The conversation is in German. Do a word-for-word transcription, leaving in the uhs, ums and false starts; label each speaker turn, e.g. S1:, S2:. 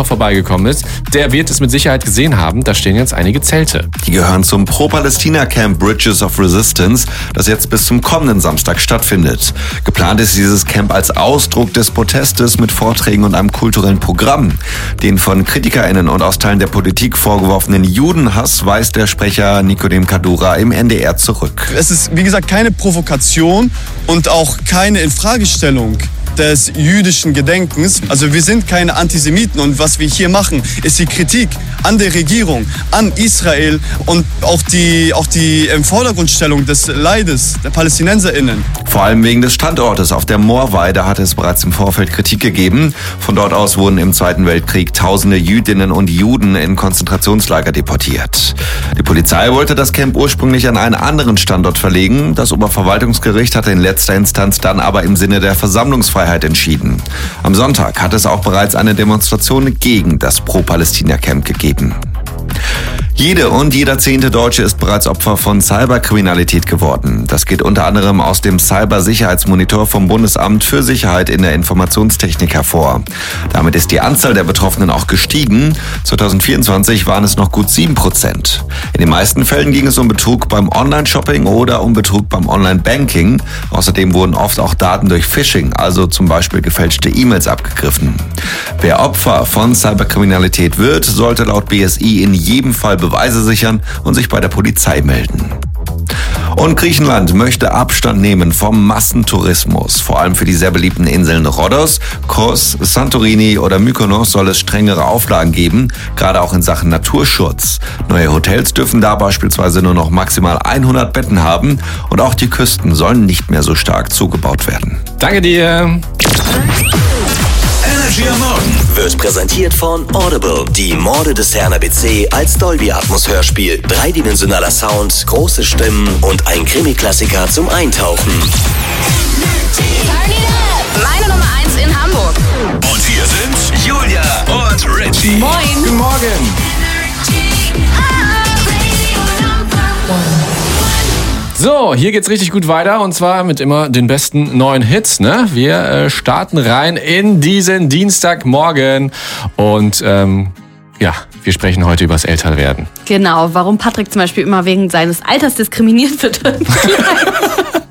S1: Opfer vorbeigekommen ist, der wird es mit Sicherheit gesehen haben. Da stehen jetzt einige Zelte.
S2: Die gehören zum Pro-Palästina-Camp Bridges of Resistance, das jetzt bis zum kommenden Samstag stattfindet. Geplant ist dieses Camp als Ausdruck des Protestes mit Vorträgen und einem kulturellen Programm. Den von KritikerInnen und aus Teilen der Politik vorgeworfenen Judenhass weist der Sprecher Nikodem Kadura im N D R zurück.
S3: Es ist, wie gesagt, keine Provokation und auch keine Infragestellung des jüdischen Gedenkens. Also wir sind keine Antisemiten und was wir hier machen, ist die Kritik an der Regierung, an Israel und auch die, auch die im Vordergrundstellung des Leides der PalästinenserInnen.
S2: Vor allem wegen des Standortes auf der Moorweide hat es bereits im Vorfeld Kritik gegeben. Von dort aus wurden im Zweiten Weltkrieg tausende Jüdinnen und Juden in Konzentrationslager deportiert. Die Polizei wollte das Camp ursprünglich an einen anderen Standort verlegen. Das Oberverwaltungsgericht hatte in letzter Instanz dann aber im Sinne der Versammlungsfreiheit entschieden. Am Sonntag hat es auch bereits eine Demonstration gegen das Pro-Palästina-Camp gegeben. Jede und jeder zehnte Deutsche ist bereits Opfer von Cyberkriminalität geworden. Das geht unter anderem aus dem Cybersicherheitsmonitor vom Bundesamt für Sicherheit in der Informationstechnik hervor. Damit ist die Anzahl der Betroffenen auch gestiegen. zwanzig vierundzwanzig waren es noch gut sieben Prozent. In den meisten Fällen ging es um Betrug beim Online-Shopping oder um Betrug beim Online-Banking. Außerdem wurden oft auch Daten durch Phishing, also zum Beispiel gefälschte E-Mails, abgegriffen. Wer Opfer von Cyberkriminalität wird, sollte laut B S I in jedem Fall Beweise sichern und sich bei der Polizei melden. Und Griechenland möchte Abstand nehmen vom Massentourismus. Vor allem für die sehr beliebten Inseln Rhodos, Kos, Santorini oder Mykonos soll es strengere Auflagen geben, gerade auch in Sachen Naturschutz. Neue Hotels dürfen da beispielsweise nur noch maximal hundert Betten haben und auch die Küsten sollen nicht mehr so stark zugebaut werden.
S1: Danke dir.
S4: Energy am Morgen wird präsentiert von Audible. Die Morde des Herrn A B C als Dolby Atmos Hörspiel. Dreidimensionaler Sound, große Stimmen und ein Krimi-Klassiker zum Eintauchen.
S5: Meine Nummer eins in Hamburg.
S4: Und hier sind Julia und Richie.
S5: Moin.
S1: Guten Morgen. So, hier geht's richtig gut weiter und zwar mit immer den besten neuen Hits. Ne? Wir äh, starten rein in diesen Dienstagmorgen und ähm, ja, wir sprechen heute über das Älterwerden.
S5: Genau, warum Patrick zum Beispiel immer wegen seines Alters diskriminiert wird.